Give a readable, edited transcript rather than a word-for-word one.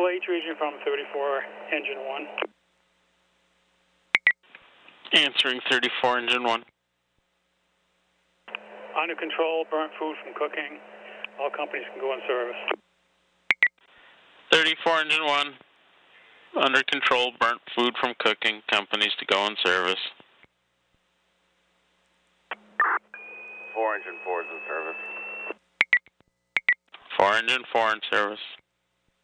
Triple H region from 34, engine 1. Answering 34, engine 1. Under control, burnt food from cooking. All companies can go in service. 34, engine 1. Under control, burnt food from cooking. Companies to go in service. 4, engine 4 is in service. 4, engine 4 in service.